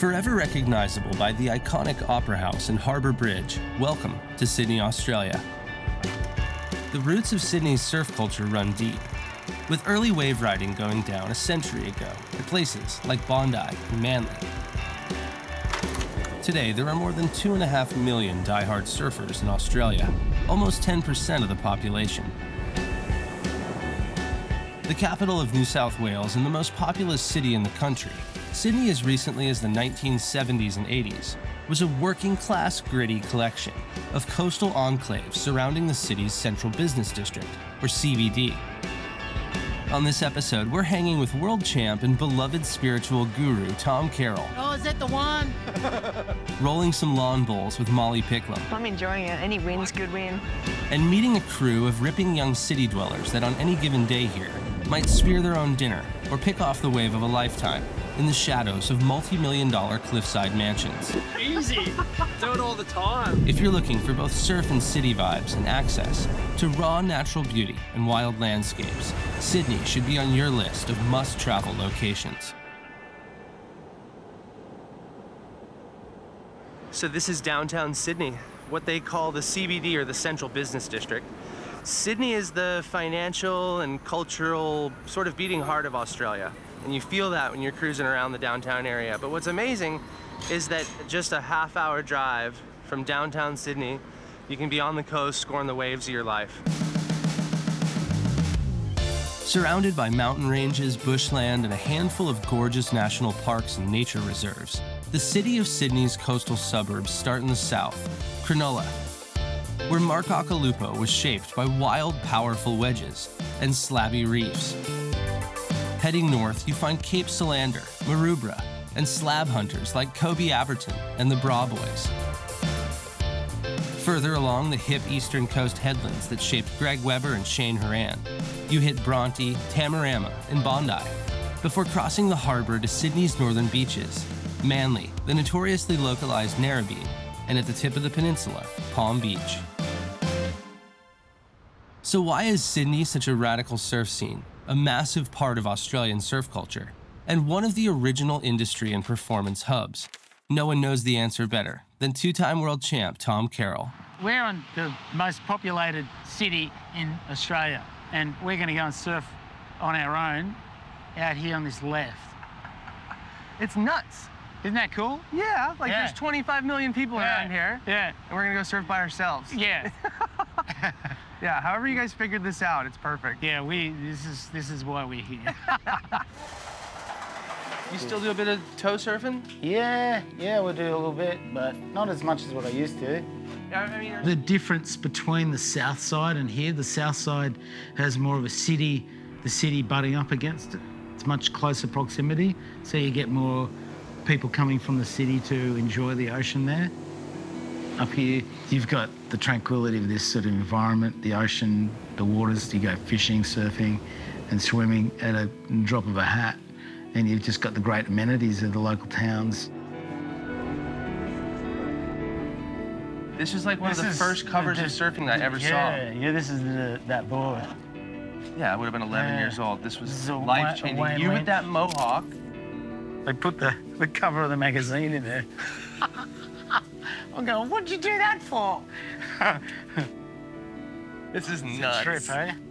Forever recognizable by the iconic Opera House and Harbour Bridge, welcome to Sydney, Australia. The roots of Sydney's surf culture run deep, with early wave riding going down a century ago at places like Bondi and Manly. Today, there are more than 2.5 million die-hard surfers in Australia, almost 10% of the population. The capital of New South Wales and the most populous city in the country, Sydney, as recently as the 1970s and 80s, was a working-class, gritty collection of coastal enclaves surrounding the city's central business district, or CBD. On this episode, we're hanging with world champ and beloved spiritual guru Tom Carroll. Oh, is that the one? Rolling some lawn bowls with Molly Picklum. I'm enjoying it. Any win's good win. And meeting a crew of ripping young city dwellers that on any given day here might spear their own dinner or pick off the wave of a lifetime in the shadows of multi-million-dollar cliffside mansions. Easy. Do it all the time. If you're looking for both surf and city vibes and access to raw natural beauty and wild landscapes, Sydney should be on your list of must-travel locations. So this is downtown Sydney, what they call the CBD, or the Central Business District. Sydney is the financial and cultural sort of beating heart of Australia, and you feel that when you're cruising around the downtown area. But what's amazing is that just a half-hour drive from downtown Sydney, you can be on the coast scoring the waves of your life. Surrounded by mountain ranges, bushland, and a handful of gorgeous national parks and nature reserves, the city of Sydney's coastal suburbs start in the south, Cronulla, where Markakalupo was shaped by wild, powerful wedges and slabby reefs. Heading north, you find Cape Solander, Maroubra, and slab hunters like Kobe Aberton and the Bra Boys. Further along the hip eastern coast headlands that shaped Greg Webber and Shane Horan, you hit Bronte, Tamarama, and Bondi, before crossing the harbour to Sydney's northern beaches, Manly, the notoriously localized Narrabeen, and at the tip of the peninsula, Palm Beach. So why is Sydney such a radical surf scene, a massive part of Australian surf culture, and one of the original industry and performance hubs? No one knows the answer better than two-time world champ Tom Carroll. We're on the most populated city in Australia, and we're going to go and surf on our own out here on this left. It's nuts. Isn't that cool? Yeah, like Yeah. there's 25 million people around here, Yeah. and we're gonna go surf by ourselves. Yeah. Yeah, however you guys figured this out, it's perfect. Yeah, this is why we're here. You still do a bit of toe surfing? Yeah, we'll do a little bit, but not as much as what I used to. The difference between the south side and here, the south side has more of the city butting up against it. It's much closer proximity, so you get more people coming from the city to enjoy the ocean there. Up here, you've got the tranquility of this sort of environment, the ocean, the waters. You go fishing, surfing, and swimming at a drop of a hat, and you've just got the great amenities of the local towns. This is like one of the first covers of surfing that I ever saw. Yeah, this is that board. Yeah, I would have been 11 Yeah. years old. This was This is a life-changing. Wayne You with Lynch. that mohawk. They put the cover of the magazine in there. I'm going, what'd you do that for? This is It's nuts. a trip, eh?